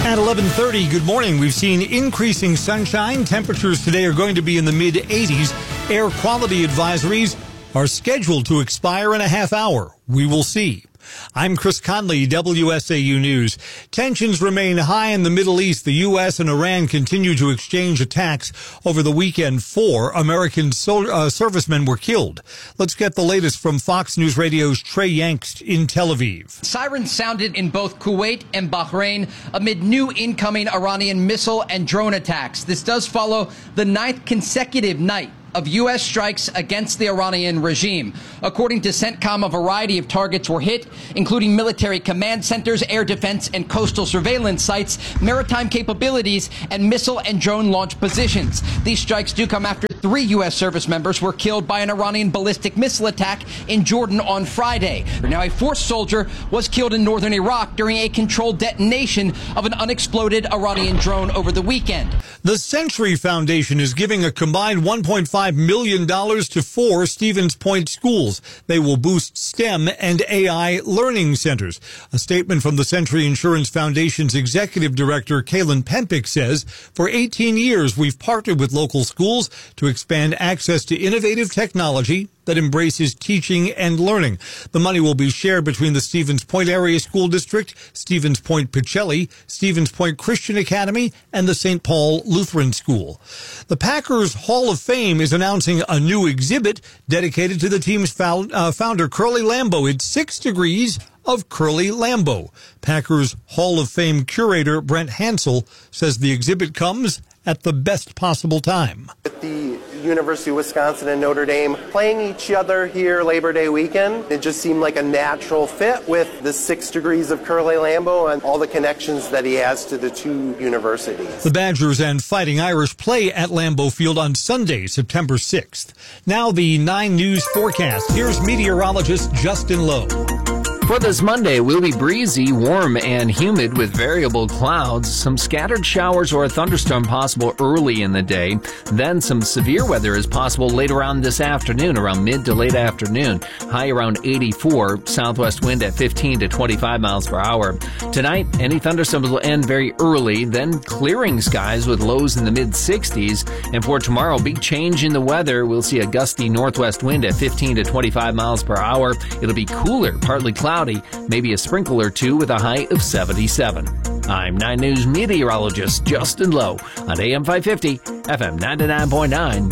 At 11:30, good morning. We've seen increasing sunshine. Temperatures today are going to be in the mid-80s. Air quality advisories are scheduled to expire in a half hour. We will see. I'm Chris Conley, WSAU News. Tensions remain high in the Middle East. The U.S. and Iran continue to exchange attacks. Over the weekend, 4 American servicemen were killed. Let's get the latest from Fox News Radio's Trey Yangst in Tel Aviv. Sirens sounded in both Kuwait and Bahrain amid new incoming Iranian missile and drone attacks. This does follow the 9th consecutive night of U.S. strikes against the Iranian regime. According to CENTCOM, a variety of targets were hit, including military command centers, air defense and coastal surveillance sites, maritime capabilities, and missile and drone launch positions. These strikes do come after 3 U.S. service members were killed by an Iranian ballistic missile attack in Jordan on Friday. Now, a 4th soldier was killed in northern Iraq during a controlled detonation of an unexploded Iranian drone over the weekend. The Century Foundation is giving a combined $1.5 million to 4 Stevens Point schools. They will boost STEM and AI learning centers. A statement from the Century Insurance Foundation's executive director, Kaylin Pempick, says, for 18 years, we've partnered with local schools to expand access to innovative technology that embraces teaching and learning. The money will be shared between the Stevens Point Area School District, Stevens Point Pacelli, Stevens Point Christian Academy, and the St. Paul Lutheran School. The Packers Hall of Fame is announcing a new exhibit dedicated to the team's founder, Curly Lambeau. It's 6 degrees of Curly Lambeau. Packers Hall of Fame curator Brent Hansel says the exhibit comes at the best possible time. With the University of Wisconsin and Notre Dame playing each other here Labor Day weekend, it just seemed like a natural fit with the 6 degrees of Curly Lambeau and all the connections that he has to the 2 universities. The Badgers and Fighting Irish play at Lambeau Field on Sunday, September 6th. Now the 9 News forecast. Here's meteorologist Justin Lowe. For this Monday, we'll be breezy, warm, and humid with variable clouds. Some scattered showers or a thunderstorm possible early in the day. Then some severe weather is possible later on this afternoon, around mid to late afternoon. High around 84, southwest wind at 15 to 25 miles per hour. Tonight, any thunderstorms will end very early, then clearing skies with lows in the mid-60s. And for tomorrow, big change in the weather. We'll see a gusty northwest wind at 15 to 25 miles per hour. It'll be cooler, partly cloudy, maybe a sprinkle or 2 with a high of 77. I'm 9 News meteorologist Justin Lowe on AM 550, FM 99.9,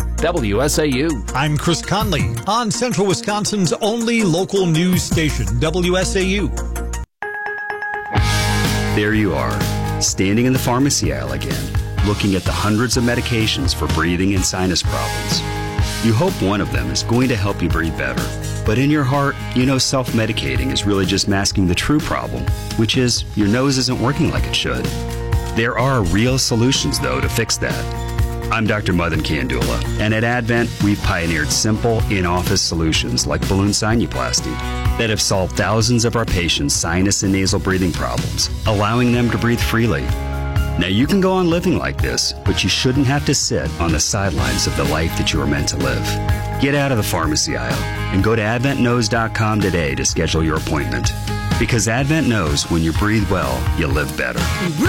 WSAU. I'm Chris Conley on Central Wisconsin's only local news station, WSAU. There you are, standing in the pharmacy aisle again, looking at the hundreds of medications for breathing and sinus problems. You hope one of them is going to help you breathe better. But in your heart, you know self-medicating is really just masking the true problem, which is your nose isn't working like it should. There are real solutions, though, to fix that. I'm Dr. Madan Kandula, and at Advent, we've pioneered simple, in-office solutions like balloon sinuplasty that have solved thousands of our patients' sinus and nasal breathing problems, allowing them to breathe freely. Now, you can go on living like this, but you shouldn't have to sit on the sidelines of the life that you were meant to live. Get out of the pharmacy aisle and go to AdventKnows.com today to schedule your appointment. Because Advent knows when you breathe well, you live better.